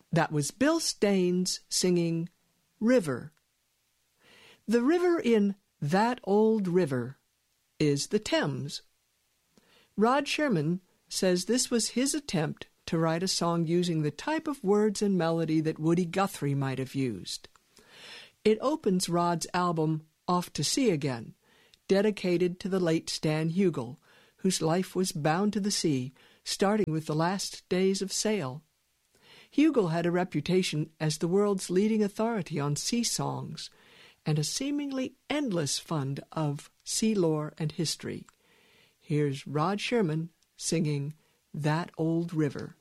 That was Bill Staines singing River. The river in That Old River is the Thames. Rod Sherman says this was his attempt to write a song using the type of words and melody that Woody Guthrie might have used. It opens Rod's album Off to Sea Again, dedicated to the late Stan Hugill, whose life was bound to the sea, starting with the last days of sail. Hugill had a reputation as the world's leading authority on sea songs, and a seemingly endless fund of sea lore and history. Here's Rod Sherman singing That Old River.